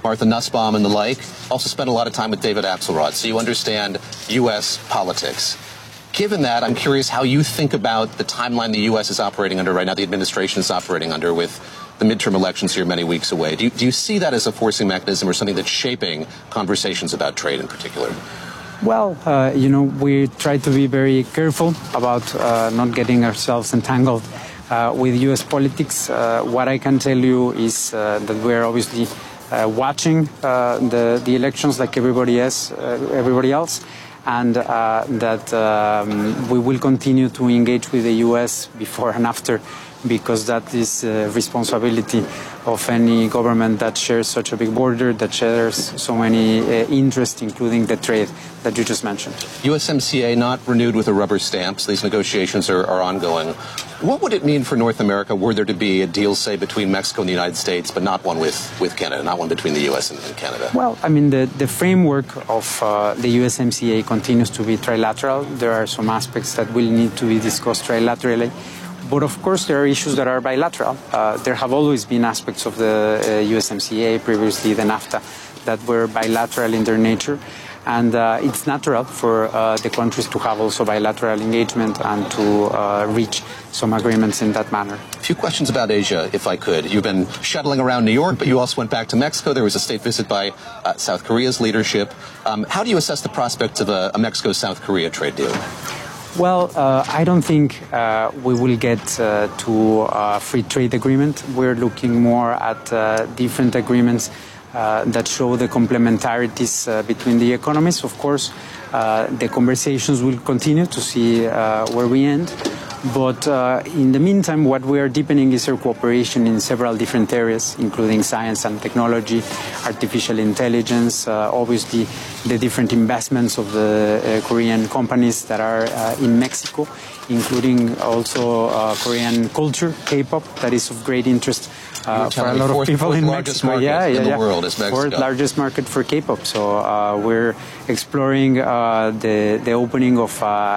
Martha Nussbaum and the like. Also spent a lot of time with David Axelrod, so you understand U.S. politics. Given that, I'm curious how you think about the timeline the U.S. is operating under right now, the administration is operating under, with the midterm elections here many weeks away. Do you see that as a forcing mechanism or something that's shaping conversations about trade in particular? Well, we try to be very careful about not getting ourselves entangled with U.S. politics. What I can tell you is that we're obviously watching the elections like everybody else, and that we will continue to engage with the U.S. before and after, because that is responsibility of any government that shares such a big border, that shares so many interests, including the trade that you just mentioned. USMCA not renewed with a rubber stamp, so these negotiations are ongoing. What would it mean for North America were there to be a deal, say, between Mexico and the United States, but not one with Canada, not one between the U.S. and Canada? Well, I mean, the framework of the USMCA continues to be trilateral. There are some aspects that will need to be discussed trilaterally. But of course, there are issues that are bilateral. There have always been aspects of the USMCA, previously the NAFTA, that were bilateral in their nature. And it's natural for the countries to have also bilateral engagement and to reach some agreements in that manner. A few questions about Asia, if I could. You've been shuttling around New York, but you also went back to Mexico. There was a state visit by South Korea's leadership. How do you assess the prospects of a Mexico-South Korea trade deal? Well, I don't think we will get to a free trade agreement. We're looking more at different agreements that show the complementarities between the economies. Of course, the conversations will continue to see where we end. But in the meantime, what we are deepening is our cooperation in several different areas, including science and technology, artificial intelligence, obviously the different investments of the Korean companies that are in Mexico, including also Korean culture, K-pop, that is of great interest for a lot of people in Mexico. In the world is Mexico. Fourth largest market for K-pop. So we're exploring the opening of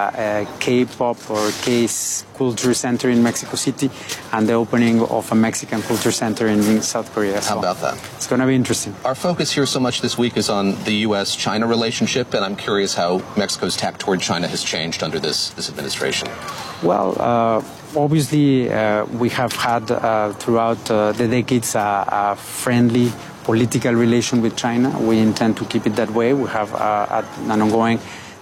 a K-pop or K-culture center in Mexico City and the opening of a Mexican culture center in South Korea. How about that? It's going to be interesting. Our focus here so much this week is on the U.S.-China relationship, and I'm curious how Mexico's tack toward China has changed under this administration. Well, obviously, we have had throughout the decades a friendly political relation with China. We intend to keep it that way. We have an ongoing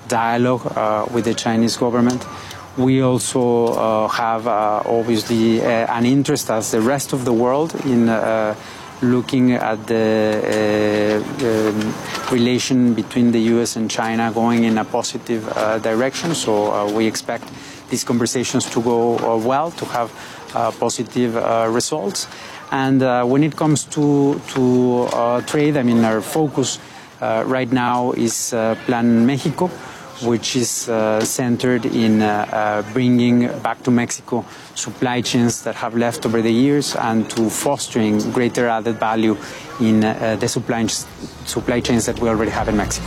dialogue with the Chinese government. We also have obviously an interest, as the rest of the world, in looking at the relation between the U.S. and China going in a positive direction. So we expect these conversations to go well, to have positive results. And when it comes to trade, I mean, our focus right now is Plan Mexico, which is centered in bringing back to Mexico supply chains that have left over the years and to fostering greater added value in the supply chains that we already have in Mexico.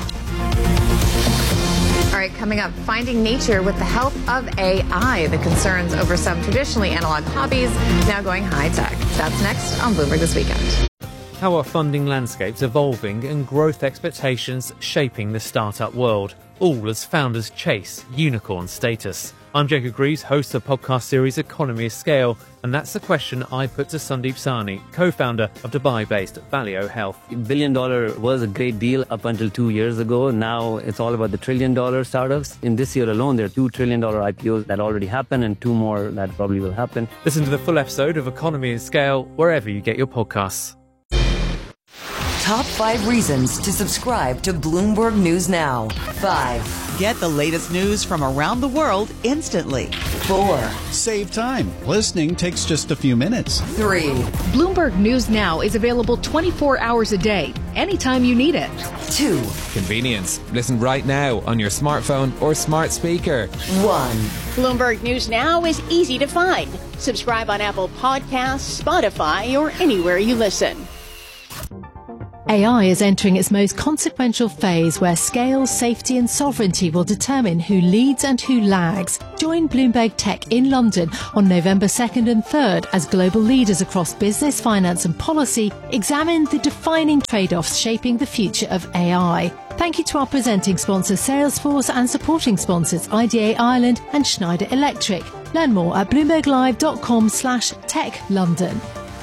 All right, coming up, finding nature with the help of AI. The concerns over some traditionally analog hobbies now going high-tech. That's next on Bloomberg This Weekend. How are funding landscapes evolving and growth expectations shaping the startup world? All as founders chase unicorn status. I'm Jacob Greaves, host of the podcast series Economy of Scale, and that's the question I put to Sandeep Sahni, co-founder of Dubai-based Valeo Health. $1 billion was a great deal up until 2 years ago. Now it's all about the $1 trillion startups. In this year alone, there are $2 trillion IPOs that already happened and 2 more that probably will happen. Listen to the full episode of Economy of Scale wherever you get your podcasts. Top 5 reasons to subscribe to Bloomberg News Now. 5. Get the latest news from around the world instantly. 4. Save time. Listening takes just a few minutes. 3. Bloomberg News Now is available 24 hours a day, anytime you need it. 2. Convenience. Listen right now on your smartphone or smart speaker. 1. Bloomberg News Now is easy to find. Subscribe on Apple Podcasts, Spotify, or anywhere you listen. AI is entering its most consequential phase where scale, safety and sovereignty will determine who leads and who lags. Join Bloomberg Tech in London on November 2nd and 3rd as global leaders across business, finance and policy examine the defining trade-offs shaping the future of AI. Thank you to our presenting sponsors Salesforce and supporting sponsors IDA Ireland and Schneider Electric. Learn more at bloomberglive.com/techlondon.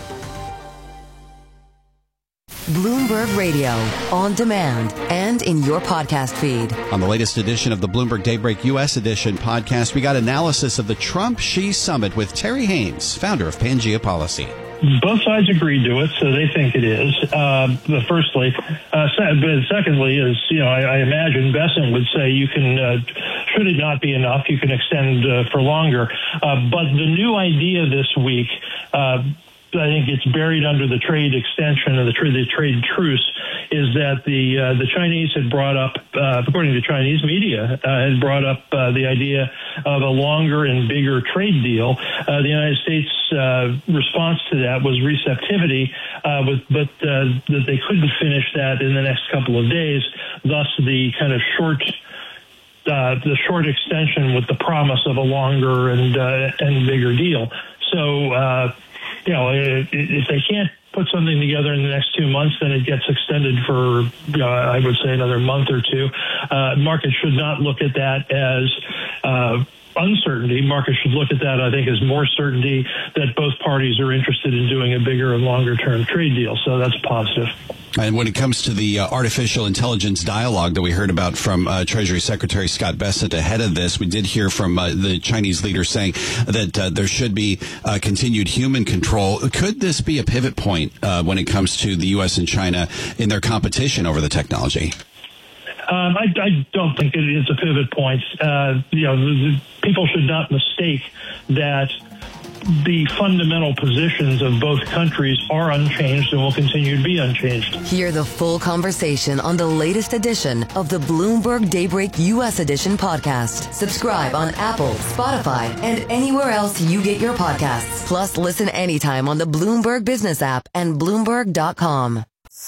Bloomberg Radio, on demand and in your podcast feed. On the latest edition of the Bloomberg Daybreak U.S. Edition podcast, we got analysis of the Trump-Xi summit with Terry Haynes, founder of Pangea Policy. Both sides agreed to it, so they think it is. Firstly, secondly, is I imagine Bessent would say you can. Should it not be enough, you can extend for longer. But the new idea this week, I think it's buried under the trade extension or the trade truce, is that the Chinese had brought up, according to Chinese media, had brought up the idea of a longer and bigger trade deal. The United States' response to that was receptivity, but that they couldn't finish that in the next couple of days. Thus, the kind of short extension with the promise of a longer and bigger deal. So. If they can't put something together in the next 2 months, then it gets extended for, I would say, another month or two. Markets should not look at that as uncertainty. Markets should look at that, I think, as more certainty that both parties are interested in doing a bigger and longer-term trade deal. So that's positive. And when it comes to the artificial intelligence dialogue that we heard about from Treasury Secretary Scott Bessent ahead of this, we did hear from the Chinese leader saying that there should be continued human control. Could this be a pivot point when it comes to the U.S. and China in their competition over the technology? I don't think it is a pivot point. People should not mistake that the fundamental positions of both countries are unchanged and will continue to be unchanged. Hear the full conversation on the latest edition of the Bloomberg Daybreak U.S. Edition podcast. Subscribe on Apple, Spotify, and anywhere else you get your podcasts. Plus, listen anytime on the Bloomberg Business app and Bloomberg.com.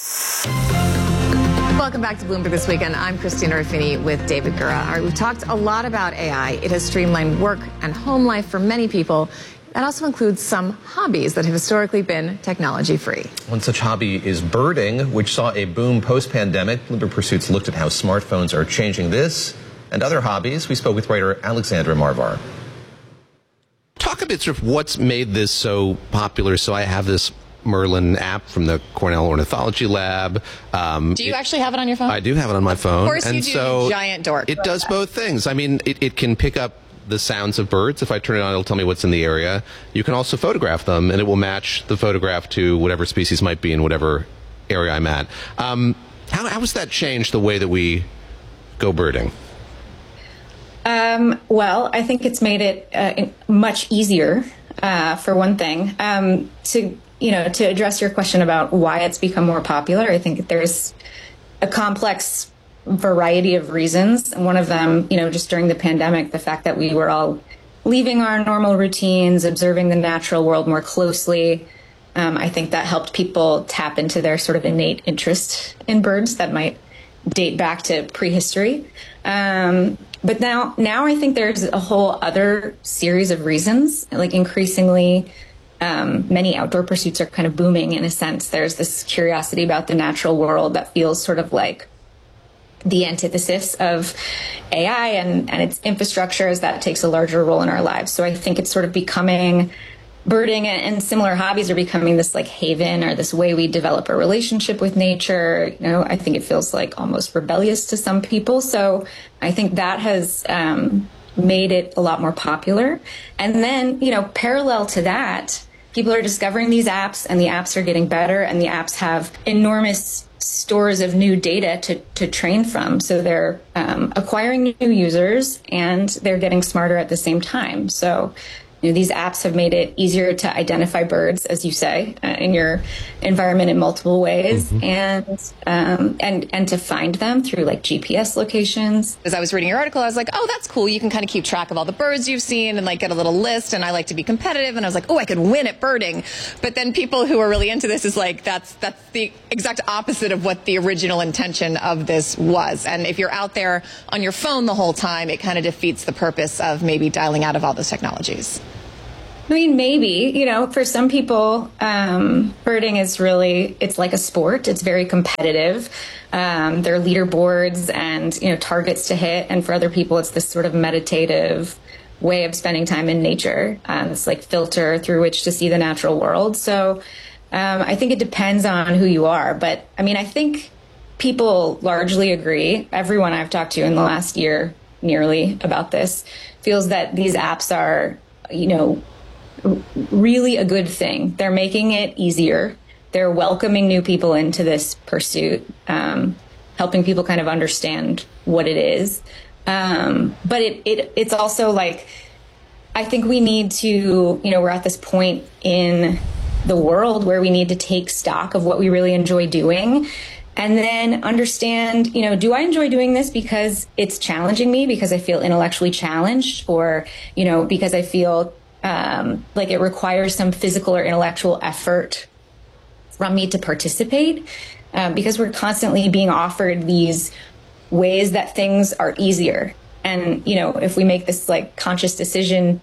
Welcome back to Bloomberg This Weekend. I'm Christina Ruffini with David Gura. All right, we've talked a lot about AI. It has streamlined work and home life for many people. That also includes some hobbies that have historically been technology-free. One such hobby is birding, which saw a boom post-pandemic. Bloomberg Pursuits looked at how smartphones are changing this and other hobbies. We spoke with writer Alexandra Marvar. Talk a bit sort of what's made this so popular. So I have this Merlin app from the Cornell Ornithology Lab. Do you actually have it on your phone? I do have it on my phone. Of course and you do, so you giant dork. It does both things. I mean, it can pick up the sounds of birds. If I turn it on, it'll tell me what's in the area. You can also photograph them, and it will match the photograph to whatever species might be in whatever area I'm at. How has that changed the way that we go birding? Well, I think it's made it much easier, for one thing. To address your question about why it's become more popular, I think there's a complex variety of reasons. And one of them, just during the pandemic, the fact that we were all leaving our normal routines, observing the natural world more closely. I think that helped people tap into their sort of innate interest in birds that might date back to prehistory. But now I think there's a whole other series of reasons, like increasingly many outdoor pursuits are kind of booming in a sense. There's this curiosity about the natural world that feels sort of like the antithesis of AI and its infrastructure as that takes a larger role in our lives. So I think it's sort of becoming, birding and similar hobbies are becoming this like haven or this way we develop a relationship with nature. I think it feels like almost rebellious to some people. So I think that has made it a lot more popular. And then, parallel to that, people are discovering these apps and the apps are getting better and the apps have enormous stores of new data to train from. So they're acquiring new users and they're getting smarter at the same time. So, these apps have made it easier to identify birds, as you say, in your environment in multiple ways, and to find them through like GPS locations. As I was reading your article, I was like, oh, that's cool. You can kind of keep track of all the birds you've seen and like get a little list. And I like to be competitive. And I was like, oh, I could win at birding. But then people who are really into this is like, that's the exact opposite of what the original intention of this was. And if you're out there on your phone the whole time, it kind of defeats the purpose of maybe dialing out of all those technologies. I mean, maybe, for some people, birding is really, it's like a sport. It's very competitive. There are leaderboards and, targets to hit. And for other people, it's this sort of meditative way of spending time in nature. It's like filter through which to see the natural world. So I think it depends on who you are. But I mean, I think people largely agree. Everyone I've talked to in the last year nearly about this feels that these apps are, really a good thing. They're making it easier. They're welcoming new people into this pursuit, helping people kind of understand what it is. But it's also like, I think we need to, we're at this point in the world where we need to take stock of what we really enjoy doing and then understand, do I enjoy doing this because it's challenging me, because I feel intellectually challenged, or, because I feel like it requires some physical or intellectual effort from me to participate, because we're constantly being offered these ways that things are easier. And, if we make this like conscious decision,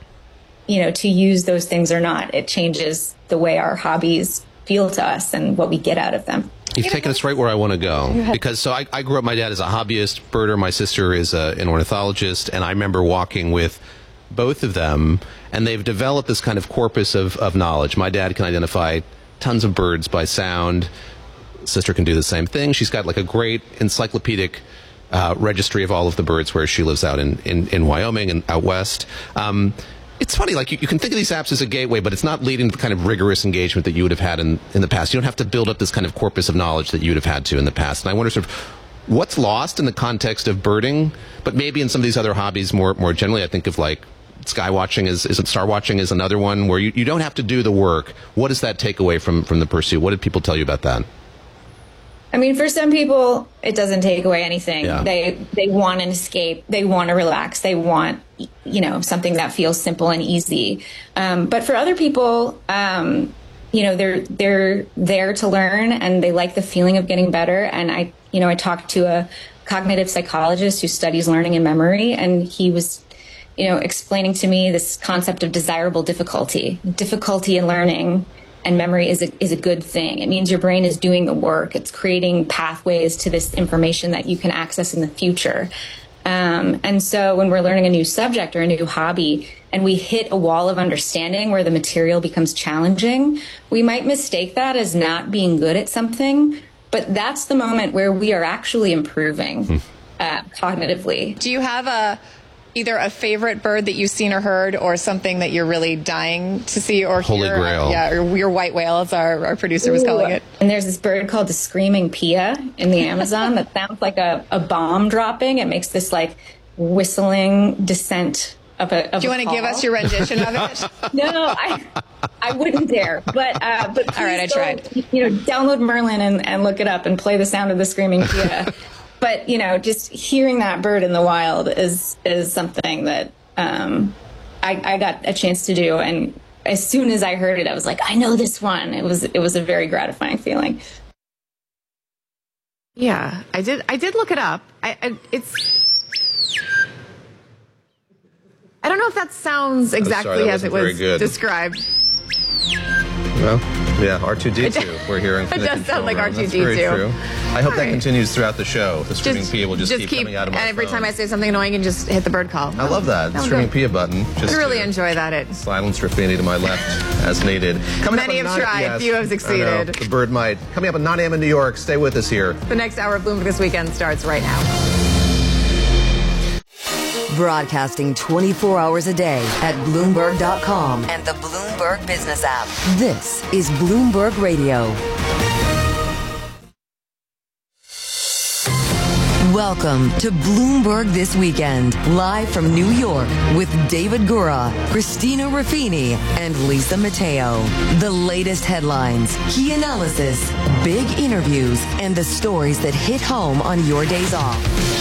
to use those things or not, it changes the way our hobbies feel to us and what we get out of them. You've taken us right where I want to go. Because I grew up, my dad is a hobbyist birder, my sister is an ornithologist, and I remember walking with both of them, and they've developed this kind of corpus of knowledge. My dad can identify tons of birds by sound. Sister can do the same thing. She's got like a great encyclopedic registry of all of the birds where she lives out in Wyoming and out west. It's funny, like you can think of these apps as a gateway, but it's not leading to the kind of rigorous engagement that you would have had in the past. You don't have to build up this kind of corpus of knowledge that you would have had to in the past. And I wonder sort of what's lost in the context of birding, but maybe in some of these other hobbies more generally. I think of like sky watching star watching is another one where you don't have to do the work. What does that take away from the pursuit? What did people tell you about that? I mean, for some people, it doesn't take away anything. Yeah. They want an escape. They want to relax. They want, something that feels simple and easy. But for other people, they're there to learn, and they like the feeling of getting better. And I talked to a cognitive psychologist who studies learning and memory, and he was, explaining to me this concept of desirable difficulty. Difficulty in learning and memory is a good thing. It means your brain is doing the work. It's creating pathways to this information that you can access in the future. And so when we're learning a new subject or a new hobby and we hit a wall of understanding where the material becomes challenging, we might mistake that as not being good at something. But that's the moment where we are actually improving cognitively. Do you have either a favorite bird that you've seen or heard, or something that you're really dying to see or hear? Holy Grail. Yeah, or your white whale, as our producer was calling it. And there's this bird called the screaming pia in the Amazon that sounds like a bomb dropping. It makes this like whistling descent of a Do you want to give us your rendition of it? No, I wouldn't dare. But all right, I tried. Download Merlin and look it up and play the sound of the screaming pia. But, just hearing that bird in the wild is something that I got a chance to do. And as soon as I heard it, I was like, I know this one. It was a very gratifying feeling. Yeah, I did look it up. I don't know if that sounds exactly as it was described. Well, yeah, R2-D2. We're hearing from it the does sound like room. R2-D2. That's very true. I hope that right. continues throughout the show. The screaming pia will just keep coming out of my phone. And every time I say something annoying, you just hit the bird call. I love that. The screaming pia button. I really enjoy that. Silence Rafini to my left as needed. Many have tried. Few have succeeded. The bird might. Coming up at 9 a.m. in New York. Stay with us here. The next hour of Bloomberg This Weekend starts right now. Broadcasting 24 hours a day at Bloomberg.com and the Bloomberg Business app. This is Bloomberg Radio. Welcome to Bloomberg This Weekend, live from New York with David Gura, Christina Ruffini, and Lisa Mateo. The latest headlines, key analysis, big interviews, and the stories that hit home on your days off.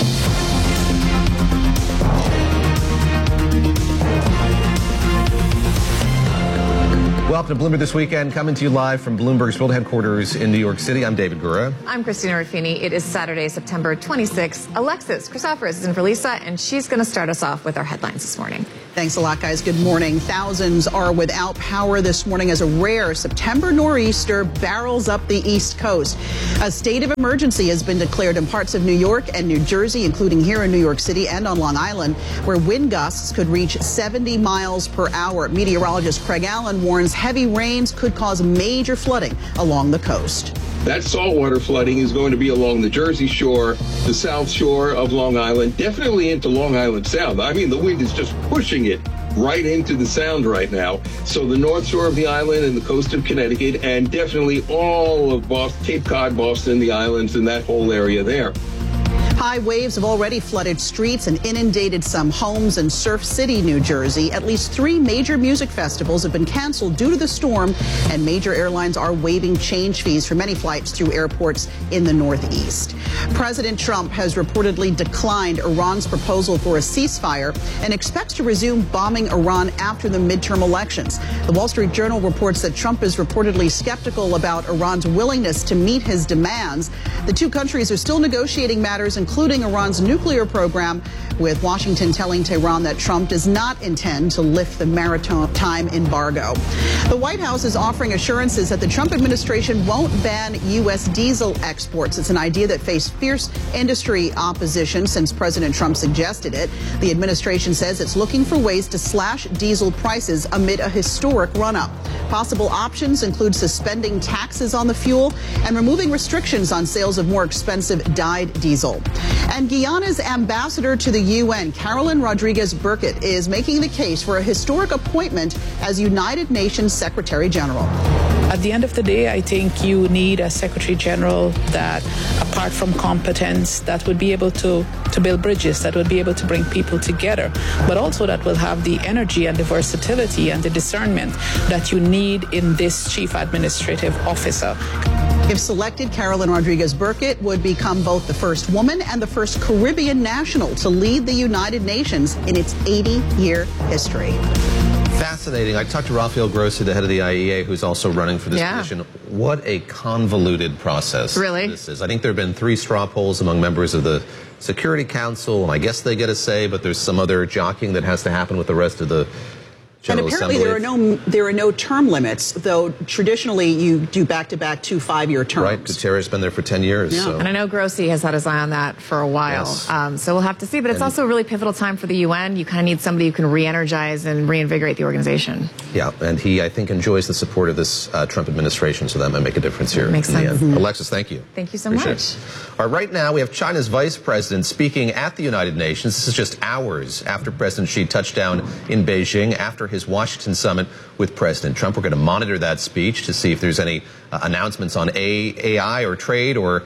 Welcome to Bloomberg This Weekend, coming to you live from Bloomberg's world headquarters in New York City. I'm David Gura. I'm Christina Ruffini. It is Saturday, September 26th. Alexis Christoforous is in for Lisa, and she's going to start us off with our headlines this morning. Thanks a lot, guys. Good morning. Thousands are without power this morning as a rare September nor'easter barrels up the East Coast. A state of emergency has been declared in parts of New York and New Jersey, including here in New York City and on Long Island, where wind gusts could reach 70 miles per hour. Meteorologist Craig Allen warns heavy rains could cause major flooding along the coast. That saltwater flooding is going to be along the Jersey Shore, the South Shore of Long Island, definitely into Long Island Sound. I mean, the wind is just pushing it right into the Sound right now. So the North Shore of the island and the coast of Connecticut, and definitely all of Boston, Cape Cod, Boston, the islands, and that whole area there. High waves have already flooded streets and inundated some homes in Surf City, New Jersey. At least 3 major music festivals have been canceled due to the storm, and major airlines are waiving change fees for many flights through airports in the Northeast. President Trump has reportedly declined Iran's proposal for a ceasefire and expects to resume bombing Iran after the midterm elections. The Wall Street Journal reports that Trump is reportedly skeptical about Iran's willingness to meet his demands. The two countries are still negotiating matters, including Iran's nuclear program, with Washington telling Tehran that Trump does not intend to lift the maritime embargo. The White House is offering assurances that the Trump administration won't ban U.S. diesel exports. It's an idea that faced fierce industry opposition since President Trump suggested it. The administration says it's looking for ways to slash diesel prices amid a historic run-up. Possible options include suspending taxes on the fuel and removing restrictions on sales of more expensive dyed diesel. And Guyana's ambassador to the UN, Carolyn Rodriguez Burkett, is making the case for a historic appointment as United Nations Secretary General. At the end of the day, I think you need a Secretary General that, apart from competence, that would be able to build bridges, that would be able to bring people together, but also that will have the energy and the versatility and the discernment that you need in this chief administrative officer. If selected, Carolyn Rodriguez Burkett would become both the first woman and the first Caribbean national to lead the United Nations in its 80-year history. Fascinating. I talked to Rafael Grossi, the head of the IEA, who's also running for this position. What a convoluted process this is. I think there have been 3 straw polls among members of the Security Council, and I guess they get a say, but there's some other jockeying that has to happen with the rest of the General Assembly. There are no term limits, though traditionally you do back-to-back 2 5-year terms. Right. Guterres has been there for 10 years. Yeah. So. And I know Grossi has had his eye on that for a while. Yes. So we'll have to see. But it's also a really pivotal time for the UN. You kind of need somebody who can re-energize and reinvigorate the organization. Yeah, and he, I think, enjoys the support of this Trump administration, so that might make a difference here. Makes sense. Alexis, thank you. Thank you so Appreciate much. It. All right, right now we have China's vice president speaking at the United Nations. This is just hours after President Xi touched down in Beijing after his Washington summit with President Trump. We're going to monitor that speech to see if there's any announcements on AI or trade or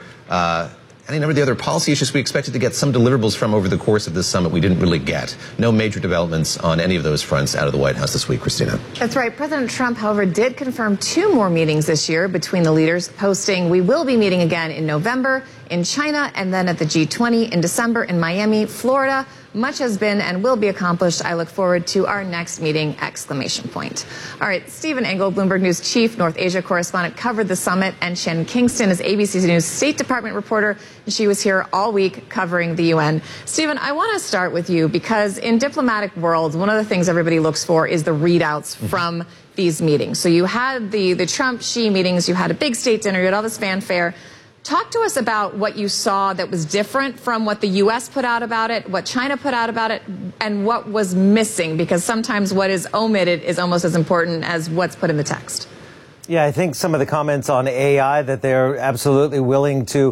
any number of the other policy issues we expected to get some deliverables from over the course of this summit. We didn't really get. No major developments on any of those fronts out of the White House this week, Christina. That's right. President Trump, however, did confirm 2 more meetings this year between the leaders, posting, "We will be meeting again in November in China and then at the G20 in December in Miami, Florida. Much has been and will be accomplished. I look forward to our next meeting!" All right, Stephen Engel, Bloomberg News chief North Asia correspondent, covered the summit, and Shannon Kingston is ABC News State Department reporter, and she was here all week covering the UN. Stephen, I want to start with you because in diplomatic world, one of the things everybody looks for is the readouts from these meetings. So you had the Trump-Xi meetings, you had a big state dinner, you had all this fanfare. Talk to us about what you saw that was different from what the U.S. put out about it, what China put out about it, and what was missing, because sometimes what is omitted is almost as important as what's put in the text. Yeah, I think some of the comments on AI that they're absolutely willing to,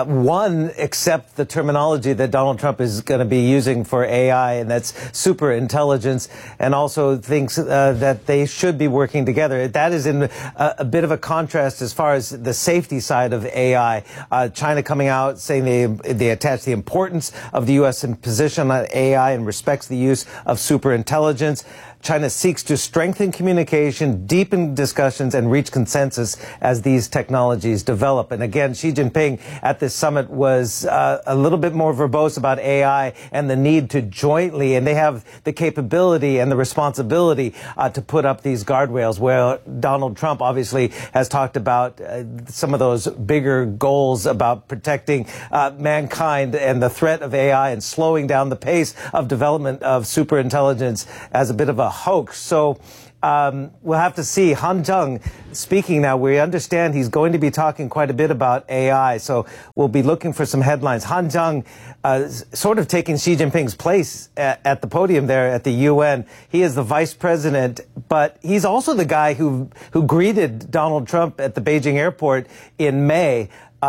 accept the terminology that Donald Trump is going to be using for AI, and that's super intelligence, and also thinks that they should be working together. That is in a bit of a contrast as far as the safety side of AI. China coming out saying they attach the importance of the U.S. position on AI and respects the use of super intelligence. China seeks to strengthen communication, deepen discussions, and reach consensus as these technologies develop. And again, Xi Jinping at this summit was a little bit more verbose about AI and the need to jointly, and they have the capability and the responsibility to put up these guardrails, where Donald Trump obviously has talked about some of those bigger goals about protecting mankind and the threat of AI and slowing down the pace of development of superintelligence as a bit of a hoax. So we'll have to see. Han Zheng speaking now. We understand he's going to be talking quite a bit about AI, so we'll be looking for some headlines. Han Zheng sort of taking Xi Jinping's place at the podium there at the UN. He is the vice president, but he's also the guy who greeted Donald Trump at the Beijing airport in May.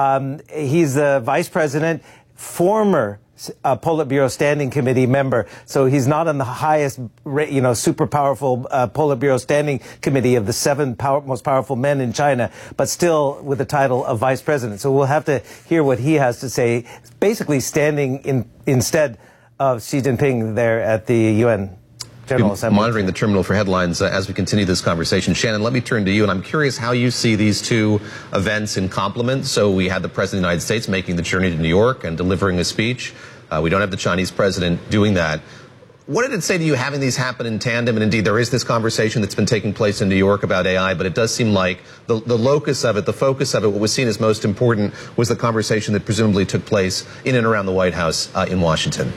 He's the vice president, former Politburo Standing Committee member, so he's not on the highest, super powerful Politburo Standing Committee of the 7 most powerful men in China, but still with the title of vice president. So we'll have to hear what he has to say, basically standing instead of Xi Jinping there at the UN General Assembly. Monitoring the terminal for headlines as we continue this conversation. Shannon, let me turn to you, and I'm curious how you see these two events in complement. So we had the President of the United States making the journey to New York and delivering a speech. We don't have the Chinese president doing that. What did it say to you having these happen in tandem? And indeed, there is this conversation that's been taking place in New York about AI, but it does seem like the locus of it, the focus of it, what was seen as most important was the conversation that presumably took place in and around the White House in Washington.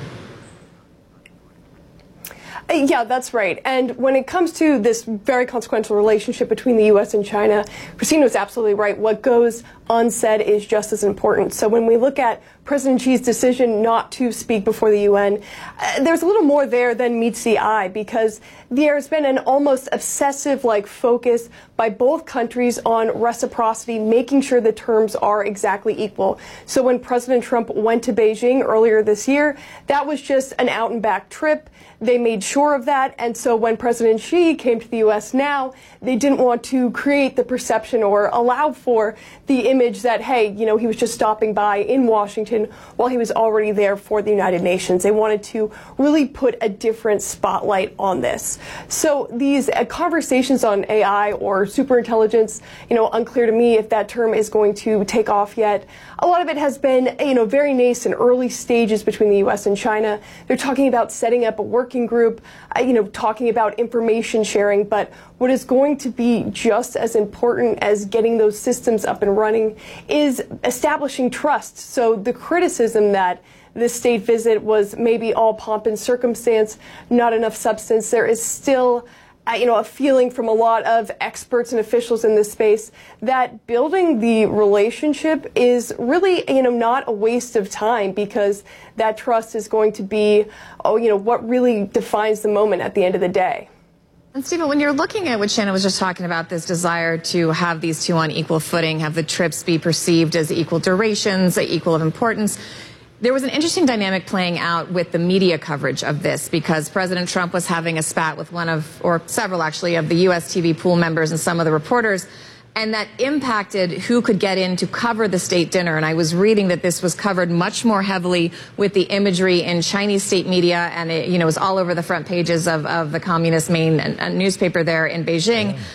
Yeah, that's right. And when it comes to this very consequential relationship between the U.S. and China, Christina was absolutely right. What goes unsaid is just as important. So when we look at President Xi's decision not to speak before the UN, there's a little more there than meets the eye, because there's been an almost obsessive focus by both countries on reciprocity, making sure the terms are exactly equal. So when President Trump went to Beijing earlier this year, that was just an out and back trip. They made sure of that. And so when President Xi came to the U.S. now, they didn't want to create the perception or allow for the image that, hey, he was just stopping by in Washington while he was already there for the United Nations. They wanted to really put a different spotlight on this. So these conversations on AI or superintelligence, unclear to me if that term is going to take off yet. A lot of it has been, very nascent, early stages between the U.S. and China. They're talking about setting up a working group, talking about information sharing. But what is going to be just as important as getting those systems up and running is establishing trust. So the criticism that this state visit was maybe all pomp and circumstance, not enough substance, there is still a feeling from a lot of experts and officials in this space that building the relationship is really, not a waste of time, because that trust is going to be, what really defines the moment at the end of the day. And Stephen, when you're looking at what Shannon was just talking about, this desire to have these two on equal footing, have the trips be perceived as equal durations, equal of importance, there was an interesting dynamic playing out with the media coverage of this, because President Trump was having a spat with one of, or several actually, of the U.S. TV pool members and some of the reporters, and that impacted who could get in to cover the state dinner. And I was reading that this was covered much more heavily with the imagery in Chinese state media, and it, was all over the front pages of the communist main newspaper there in Beijing. Yeah.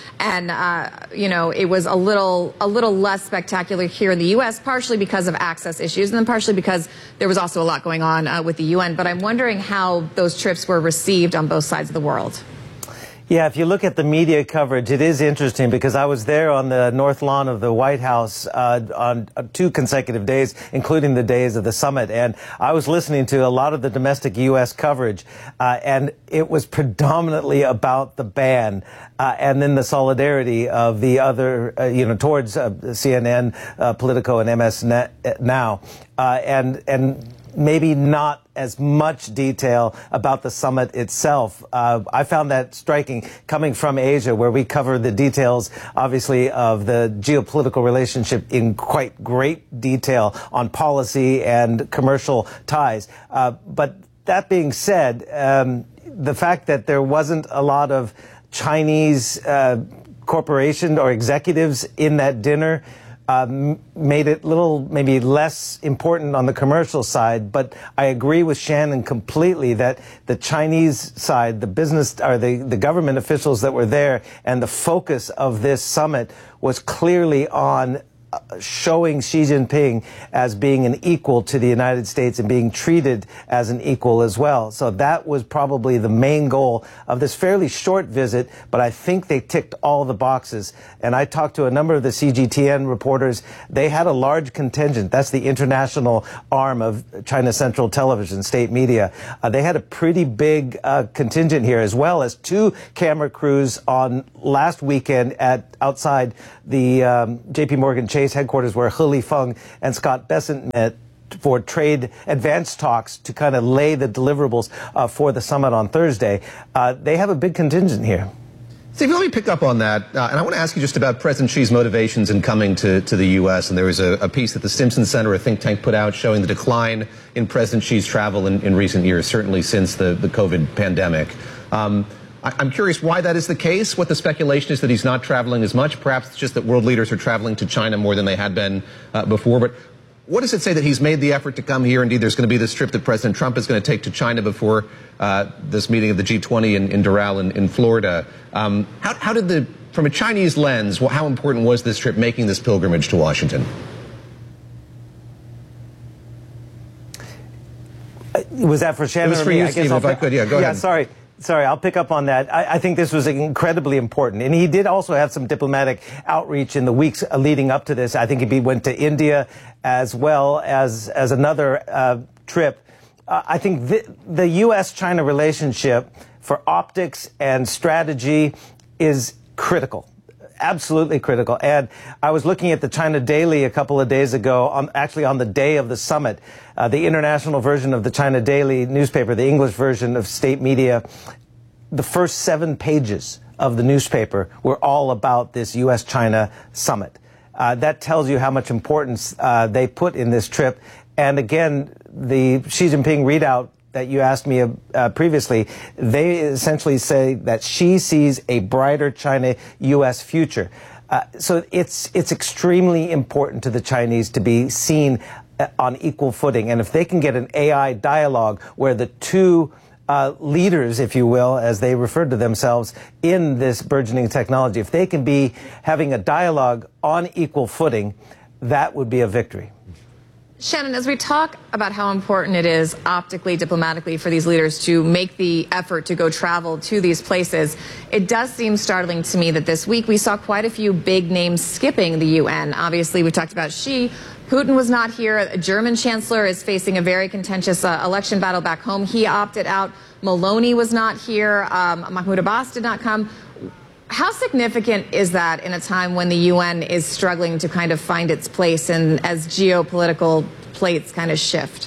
And, it was a little less spectacular here in the U.S., partially because of access issues, and then partially because there was also a lot going on with the UN. But I'm wondering how those trips were received on both sides of the world. Yeah, if you look at the media coverage, it is interesting, because I was there on the North Lawn of the White House on 2 consecutive days, including the days of the summit. And I was listening to a lot of the domestic U.S. coverage, and it was predominantly about the ban and then the solidarity of the other, towards CNN, Politico, and MS Now. And maybe not as much detail about the summit itself. I found that striking coming from Asia, where we cover the details, obviously, of the geopolitical relationship in quite great detail on policy and commercial ties. But that being said, the fact that there wasn't a lot of Chinese corporation or executives in that dinner made it maybe less important on the commercial side. But I agree with Shannon completely that the Chinese side, the business or the government officials that were there, and the focus of this summit was clearly on showing Xi Jinping as being an equal to the United States and being treated as an equal as well. So that was probably the main goal of this fairly short visit, but I think they ticked all the boxes. And I talked to a number of the CGTN reporters. They had a large contingent. That's the international arm of China Central Television, state media. They had a pretty big contingent here, as well as 2 camera crews on last weekend outside the JP Morgan Chase headquarters, where He Lifeng and Scott Bessent met for trade advance talks to kind of lay the deliverables for the summit on Thursday. They have a big contingent here. Steve, let me pick up on that, and I want to ask you just about President Xi's motivations in coming to the U.S. And there was a piece that the Stimson Center, a think tank, put out showing the decline in President Xi's travel in recent years, certainly since the COVID pandemic. I'm curious why that is the case, what the speculation is that he's not traveling as much. Perhaps it's just that world leaders are traveling to China more than they had been before. But what does it say that he's made the effort to come here? Indeed, there's going to be this trip that President Trump is going to take to China before this meeting of the G20 in Doral in Florida. How did from a Chinese lens, how important was this trip, making this pilgrimage to Washington? Was that for Shannon? It was for you, Steve, if I could. Yeah, go ahead. Yeah, Sorry, I'll pick up on that. I think this was incredibly important. And he did also have some diplomatic outreach in the weeks leading up to this. I think he went to India as well as another trip. I think the U.S.-China relationship for optics and strategy is critical. Absolutely critical. And I was looking at the China Daily a couple of days ago, actually on the day of the summit, the international version of the China Daily newspaper, the English version of state media. The first 7 pages of the newspaper were all about this U.S.-China summit. That tells you how much importance they put in this trip. And again, the Xi Jinping readout that you asked me previously, they essentially say that Xi sees a brighter China-U.S. future. So it's extremely important to the Chinese to be seen on equal footing. And if they can get an AI dialogue where the two leaders, if you will, as they refer to themselves in this burgeoning technology, if they can be having a dialogue on equal footing, that would be a victory. Shannon, as we talk about how important it is optically, diplomatically for these leaders to make the effort to go travel to these places, it does seem startling to me that this week we saw quite a few big names skipping the UN. Obviously, we talked about Xi. Putin was not here. A German chancellor is facing a very contentious election battle back home. He opted out. Maloney was not here. Mahmoud Abbas did not come. How significant is that in a time when the UN is struggling to kind of find its place and as geopolitical plates kind of shift?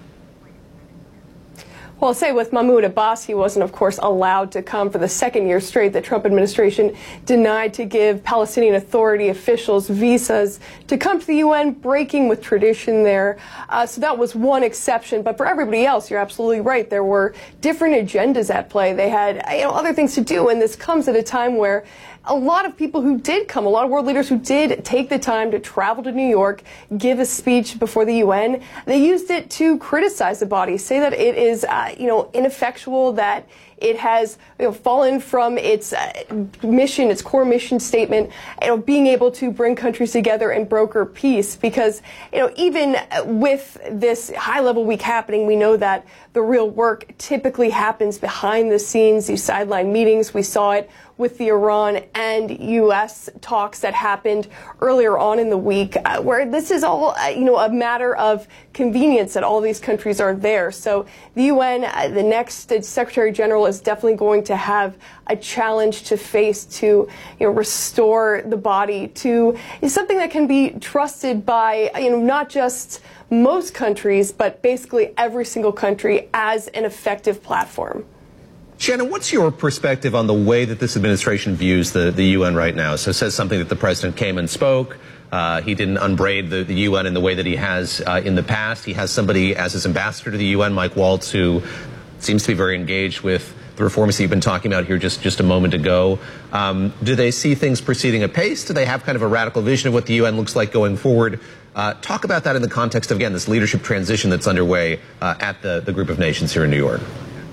Well, I'll say with Mahmoud Abbas, he wasn't, of course, allowed to come for the second year straight. The Trump administration denied to give Palestinian Authority officials visas to come to the UN, breaking with tradition there. So that was one exception. But for everybody else, you're absolutely right. There were different agendas at play. They had other things to do. And this comes at a time where a lot of people who did come, a lot of world leaders who did take the time to travel to New York, give a speech before the UN, they used it to criticize the body, say that it is, ineffectual, that it has fallen from its mission, its core mission statement, being able to bring countries together and broker peace. Because, even with this high-level week happening, we know that the real work typically happens behind the scenes, these sideline meetings. We saw it with the Iran and U.S. talks that happened earlier on in the week, where this is all, a matter of convenience that all these countries are there. So the UN, the next Secretary General is definitely going to have a challenge to face to, restore the body to something that can be trusted by, not just most countries, but basically every single country as an effective platform. Shannon, what's your perspective on the way that this administration views the UN right now? So it says something that the president came and spoke. He didn't unbraid the UN in the way that he has in the past. He has somebody as his ambassador to the UN, Mike Waltz, who seems to be very engaged with the reforms that you've been talking about here just a moment ago. Do they see things proceeding apace? Do they have kind of a radical vision of what the UN looks like going forward? Talk about that in the context of, again, this leadership transition that's underway at the group of nations here in New York.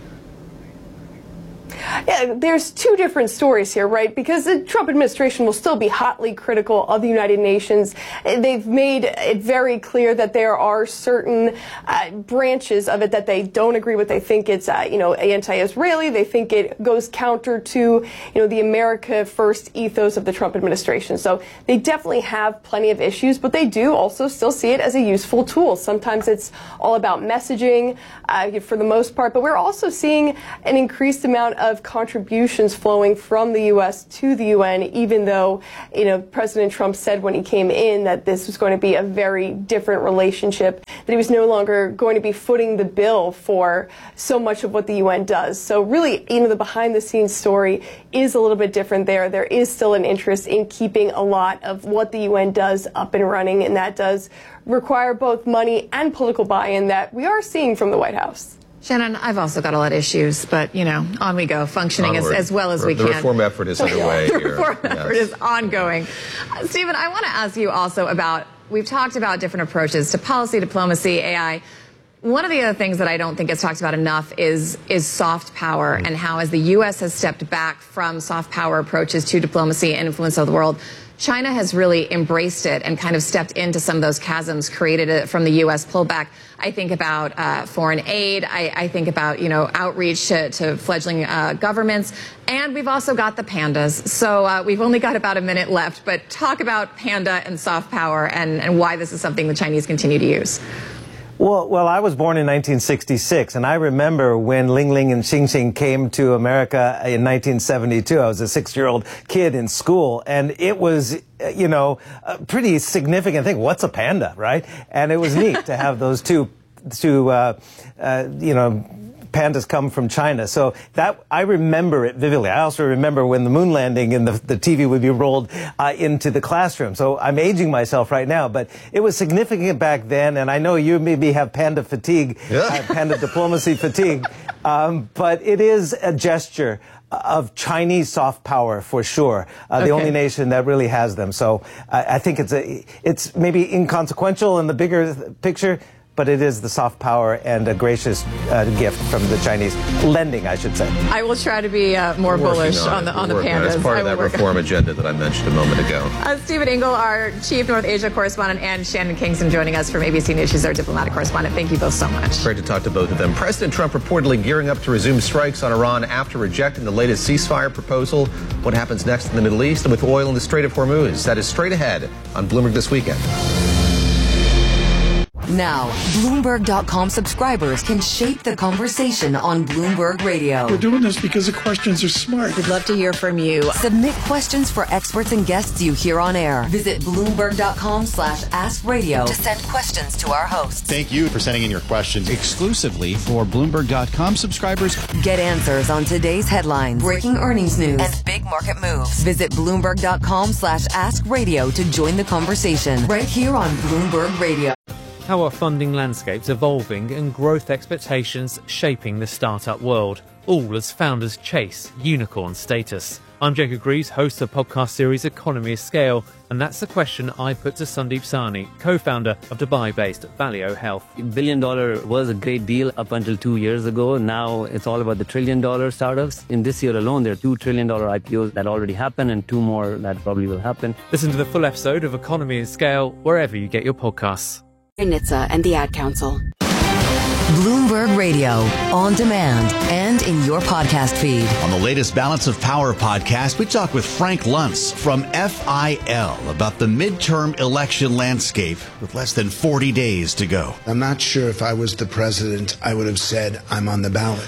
Yeah, there's two different stories here, right? Because the Trump administration will still be hotly critical of the United Nations. They've made it very clear that there are certain branches of it that they don't agree with. They think it's, anti-Israeli. They think it goes counter to, the America First ethos of the Trump administration. So they definitely have plenty of issues, but they do also still see it as a useful tool. Sometimes it's all about messaging for the most part, but we're also seeing an increased amount of contributions flowing from the U.S. to the UN, even though, President Trump said when he came in that this was going to be a very different relationship, that he was no longer going to be footing the bill for so much of what the UN does. So really, the behind-the-scenes story is a little bit different there. There is still an interest in keeping a lot of what the UN does up and running, and that does require both money and political buy-in that we are seeing from the White House. Shannon, I've also got a lot of issues, but, on we go, functioning as well as we can. The reform effort is underway here. The reform effort is ongoing. Stephen, I want to ask you also about, we've talked about different approaches to policy, diplomacy, AI. One of the other things that I don't think gets talked about enough is soft power, and how as the U.S. has stepped back from soft power approaches to diplomacy and influence of the world, China has really embraced it and kind of stepped into some of those chasms created from the U.S. pullback. I think about foreign aid. I think about, outreach to fledgling governments. And we've also got the pandas. So we've only got about a minute left. But talk about panda and soft power and why this is something the Chinese continue to use. Well, I was born in 1966, and I remember when Ling Ling and Xing Xing came to America in 1972. I was a 6-year-old kid in school, and it was, a pretty significant thing. What's a panda, right? And it was neat to have those two pandas come from China. So that, I remember it vividly. I also remember when the moon landing and the TV would be rolled into the classroom. So I'm aging myself right now, but it was significant back then. And I know you maybe have panda fatigue, panda diplomacy fatigue, but it is a gesture of Chinese soft power for sure. The only nation that really has them. So I think it's maybe inconsequential in the bigger picture, but it is the soft power and a gracious gift from the Chinese. Lending, I should say. I will try to be more bullish on the pandas. As part of that reform agenda that I mentioned a moment ago. Stephen Ingle, our Chief North Asia correspondent, and Shannon Kingston joining us from ABC News. She's our diplomatic correspondent. Thank you both so much. Great to talk to both of them. President Trump reportedly gearing up to resume strikes on Iran after rejecting the latest ceasefire proposal. What happens next in the Middle East and with oil in the Strait of Hormuz? That is straight ahead on Bloomberg This Weekend. Now, Bloomberg.com subscribers can shape the conversation on Bloomberg Radio. We're doing this because the questions are smart. We'd love to hear from you. Submit questions for experts and guests you hear on air. Visit Bloomberg.com/AskRadio to send questions to our hosts. Thank you for sending in your questions exclusively for Bloomberg.com subscribers. Get answers on today's headlines, breaking earnings news, and big market moves. Visit Bloomberg.com/AskRadio to join the conversation right here on Bloomberg Radio. How are funding landscapes evolving and growth expectations shaping the startup world, all as founders chase unicorn status? I'm Jacob Greaves, host of the podcast series Economy of Scale, and that's the question I put to Sandeep Sahni, co-founder of Dubai-based Valeo Health. $1 billion was a great deal up until 2 years ago. Now it's all about the $1 trillion startups. In this year alone, there are $2 trillion IPOs that already happened and 2 more that probably will happen. Listen to the full episode of Economy of Scale wherever you get your podcasts. NHTSA and the Ad Council. Bloomberg Radio, on demand and in your podcast feed. On the latest Balance of Power podcast, we talk with Frank Luntz from FIL about the midterm election landscape with less than 40 days to go. I'm not sure if I was the president, I would have said I'm on the ballot.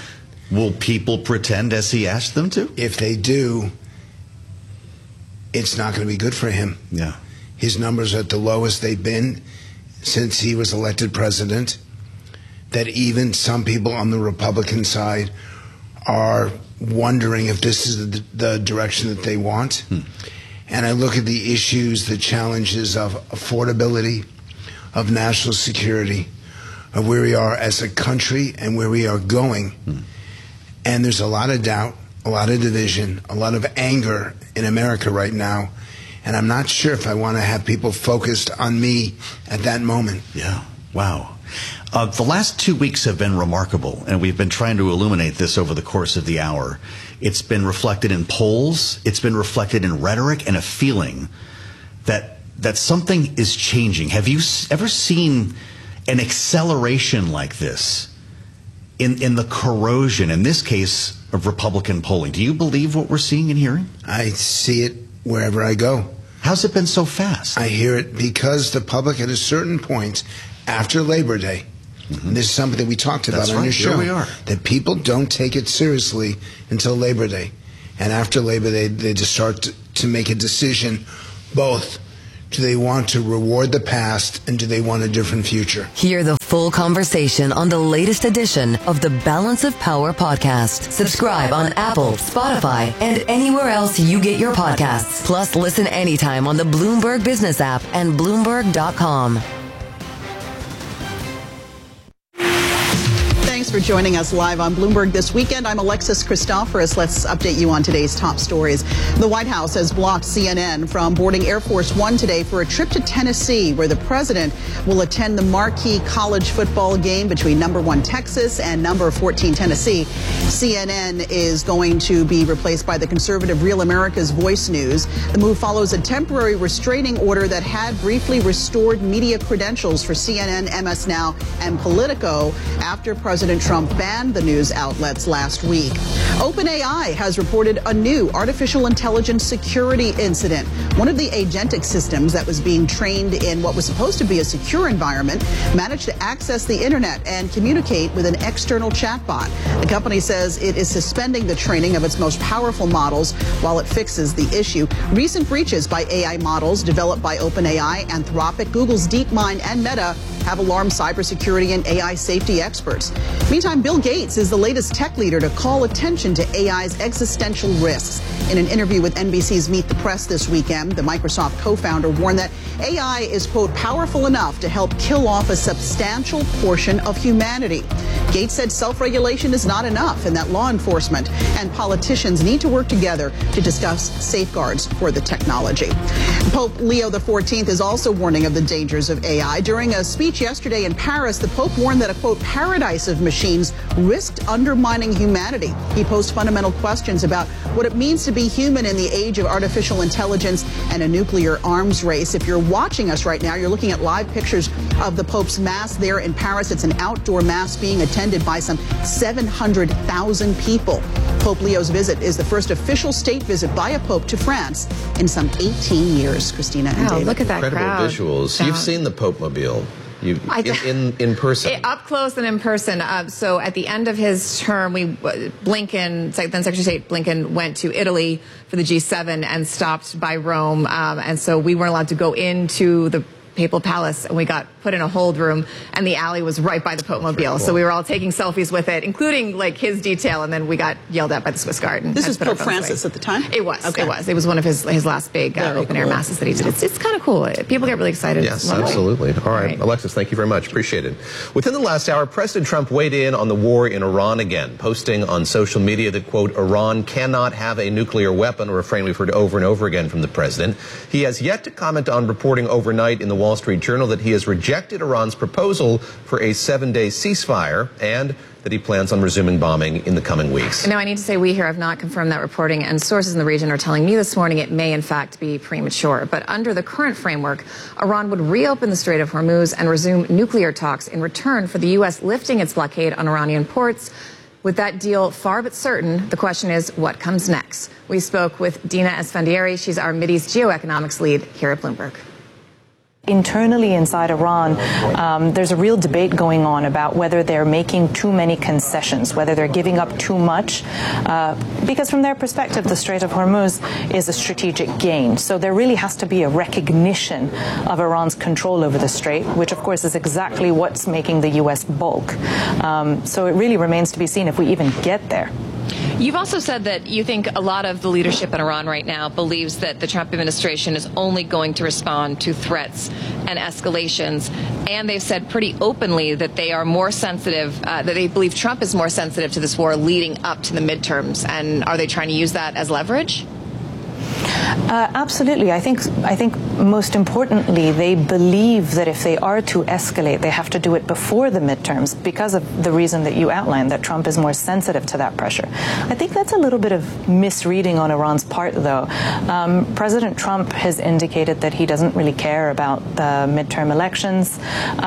Will people pretend as he asked them to? If they do, it's not going to be good for him. Yeah. His numbers are at the lowest they've been since he was elected president. That even some people on the Republican side are wondering if this is the direction that they want. And I look at the issues, the challenges of affordability, of national security, of where we are as a country and where we are going. And there's a lot of doubt, a lot of division, a lot of anger in America right now. And I'm not sure if I want to have people focused on me at that moment. Yeah. Wow. The last 2 weeks have been remarkable, and we've been trying to illuminate this over the course of the hour. It's been reflected in polls, it's been reflected in rhetoric, and a feeling that something is changing. Have you ever seen an acceleration like this in the corrosion, in this case, of Republican polling? Do you believe what we're seeing and hearing? I see it wherever I go. How's it been so fast? I hear it because the public at a certain point after Labor Day, and this is something that we talked about on your show, here we are. that people don't take it seriously until Labor Day. And after Labor Day, they just start to make a decision, both do they want to reward the past and do they want a different future? Hear the full conversation on the latest edition of the Balance of Power podcast. Subscribe on Apple, Spotify, and anywhere else you get your podcasts. Plus, listen anytime on the Bloomberg Business app and Bloomberg.com. Thanks for joining us live on Bloomberg This Weekend. I'm Alexis Christoforous. Let's update you on today's top stories. The White House has blocked CNN from boarding Air Force One today for a trip to Tennessee, where the president will attend the marquee college football game between number 1 Texas and number 14 Tennessee. CNN is going to be replaced by the conservative Real America's Voice News. The move follows a temporary restraining order that had briefly restored media credentials for CNN, MS Now, and Politico after President Trump banned the news outlets last week. OpenAI has reported a new artificial intelligence security incident. One of the agentic systems that was being trained in what was supposed to be a secure environment managed to access the internet and communicate with an external chatbot. The company says it is suspending the training of its most powerful models while it fixes the issue. Recent breaches by AI models developed by OpenAI, Anthropic, Google's DeepMind, and Meta have alarmed cybersecurity and AI safety experts. Meantime, Bill Gates is the latest tech leader to call attention to AI's existential risks. In an interview with NBC's Meet the Press this weekend, the Microsoft co-founder warned that AI is, quote, powerful enough to help kill off a substantial portion of humanity. Gates said self-regulation is not enough and that law enforcement and politicians need to work together to discuss safeguards for the technology. Pope Leo XIV is also warning of the dangers of AI. During a speech yesterday in Paris, the Pope warned that a, quote, paradise of machines risked undermining humanity. He posed fundamental questions about what it means to be human in the age of artificial intelligence and a nuclear arms race. If you're watching us right now, you're looking at live pictures of the Pope's Mass there in Paris. It's an outdoor Mass being attended by some 700,000 people. Pope Leo's visit is the first official state visit by a pope to France in some 18 years. Christina and David. Look at that Incredible crowd. visuals. You've seen the Pope Mobile. In person. Up close and in person. So at the end of his term, then Secretary of State Blinken went to Italy for the G7 and stopped by Rome. And so we weren't allowed to go into the Papal Palace, and we got put in a hold room, and the alley was right by the Pope Mobile. Cool. So we were all taking selfies with it, including like his detail, and then we got yelled at by the Swiss Guard. This is Pope Francis at the time? It was. Okay. It was one of his last big open-air masses that he did. It's kind of cool. People get really excited. Yes, absolutely. All right. Alexis, thank you very much. Appreciate it. Within the last hour, President Trump weighed in on the war in Iran again, posting on social media that, quote, Iran cannot have a nuclear weapon, a refrain we've heard over and over again from the president. He has yet to comment on reporting overnight in the Wall Street Journal that he has rejected Iran's proposal for a 7-day ceasefire and that he plans on resuming bombing in the coming weeks. Now, I need to say we here have not confirmed that reporting, and sources in the region are telling me this morning it may, in fact, be premature. But under the current framework, Iran would reopen the Strait of Hormuz and resume nuclear talks in return for the U.S. lifting its blockade on Iranian ports. With that deal far but certain, the question is, what comes next? We spoke with Dina Esfandiari. She's our Mideast geoeconomics lead here at Bloomberg. internally inside Iran, there's a real debate going on about whether they're making too many concessions, whether they're giving up too much, because from their perspective, the Strait of Hormuz is a strategic gain. So there really has to be a recognition of Iran's control over the strait, which of course is exactly what's making the U.S. balk. So it really remains to be seen if we even get there. You've also said that you think a lot of the leadership in Iran right now believes that the Trump administration is only going to respond to threats and escalations. And they've said pretty openly that they are more sensitive, that they believe Trump is more sensitive to this war leading up to the midterms. And are they trying to use that as leverage? Absolutely. I think most importantly, they believe that if they are to escalate, they have to do it before the midterms because of the reason that you outlined, that Trump is more sensitive to that pressure. I think that's a little bit of misreading on Iran's part, though. President Trump has indicated that he doesn't really care about the midterm elections.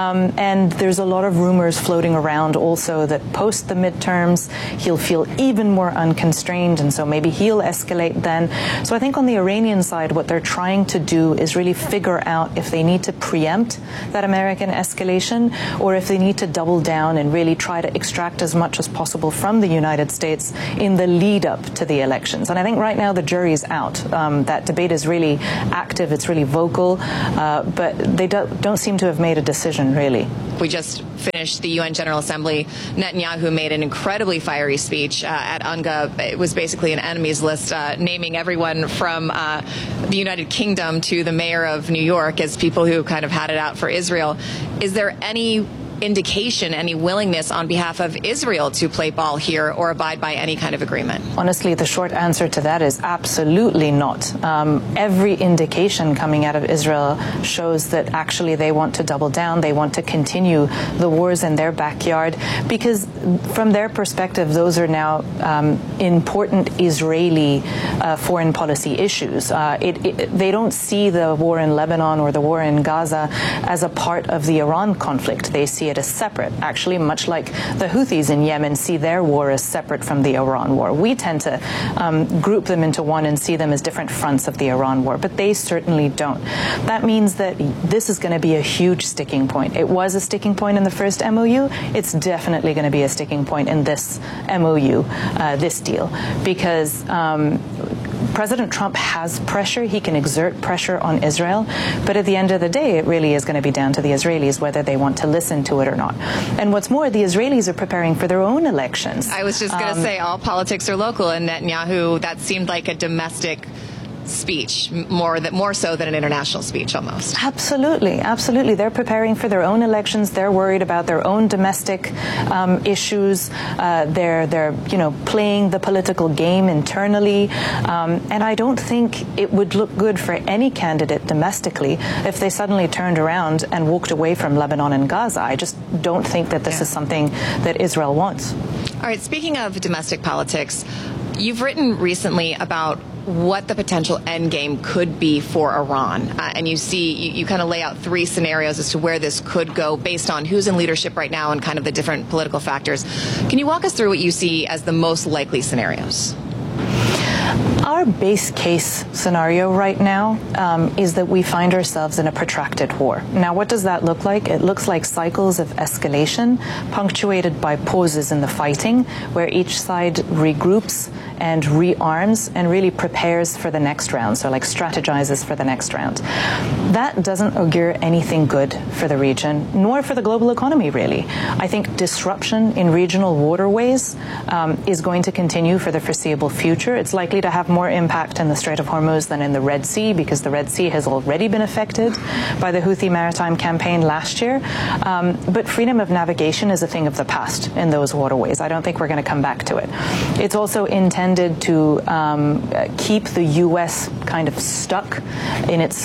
And there's a lot of rumors floating around also that post the midterms, he'll feel even more unconstrained. And so maybe he'll escalate then. So I think on the Iranian side, what they're trying to do is really figure out if they need to preempt that American escalation or if they need to double down and really try to extract as much as possible from the United States in the lead up to the elections. And I think right now the jury's out. That debate is really active. It's really vocal. But they don't seem to have made a decision, really. We just finished the UN General Assembly. Netanyahu made an incredibly fiery speech at UNGA. It was basically an enemies list, naming everyone from the United Kingdom to the mayor of New York as people who kind of had it out for Israel. Is there any indication, any willingness on behalf of Israel to play ball here or abide by any kind of agreement? Honestly, the short answer to that is absolutely not. Every indication coming out of Israel shows that actually they want to double down. They want to continue the wars in their backyard because from their perspective, those are now important Israeli foreign policy issues. They don't see the war in Lebanon or the war in Gaza as a part of the Iran conflict. They see it as separate, actually, much like the Houthis in Yemen see their war as separate from the Iran war. We tend to group them into one and see them as different fronts of the Iran war, but they certainly don't. That means that this is going to be a huge sticking point. It was a sticking point in the first MOU. It's definitely going to be a sticking point in this MOU, this deal, because President Trump has pressure. He can exert pressure on Israel. But at the end of the day, it really is going to be down to the Israelis whether they want to listen to it or not. And what's more, the Israelis are preparing for their own elections. I was just going to say all politics are local, and Netanyahu, that seemed like a domestic speech, more so than an international speech almost. Absolutely, absolutely. They're preparing for their own elections. They're worried about their own domestic issues. They're playing the political game internally. And I don't think it would look good for any candidate domestically if they suddenly turned around and walked away from Lebanon and Gaza. I just don't think that this is something that Israel wants. All right, speaking of domestic politics, you've written recently about what the potential end game could be for Iran. And you kind of lay out three scenarios as to where this could go based on who's in leadership right now and kind of the different political factors. Can you walk us through what you see as the most likely scenarios? Our base case scenario right now is that we find ourselves in a protracted war. Now, what does that look like? It looks like cycles of escalation punctuated by pauses in the fighting, where each side regroups and rearms and really prepares for the next round, so like strategizes for the next round. That doesn't augure anything good for the region, nor for the global economy, really. I think disruption in regional waterways is going to continue for the foreseeable future. It's likely to have more impact in the Strait of Hormuz than in the Red Sea, because the Red Sea has already been affected by the Houthi maritime campaign last year. But freedom of navigation is a thing of the past in those waterways. I don't think we're going to come back to it. It's also intended to keep the U.S. kind of stuck in its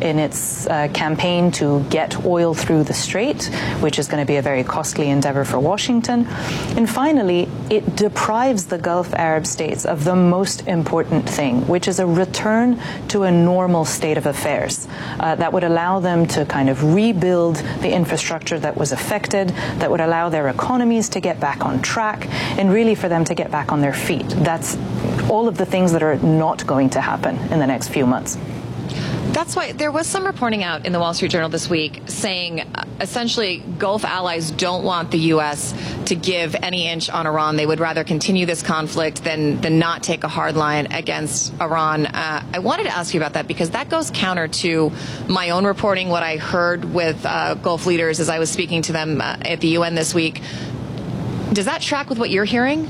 campaign to get oil through the strait, which is going to be a very costly endeavor for Washington. And finally, it deprives the Gulf Arab states of the most important thing, which is a return to a normal state of affairs that would allow them to kind of rebuild the infrastructure that was affected, that would allow their economies to get back on track, and really for them to get back on their feet. That's all of the things that are not going to happen in the next few months. That's why there was some reporting out in the Wall Street Journal this week saying essentially Gulf allies don't want the U.S. to give any inch on Iran. They would rather continue this conflict than not take a hard line against Iran. I wanted to ask you about that because that goes counter to my own reporting, what I heard with Gulf leaders as I was speaking to them at the UN this week. Does that track with what you're hearing?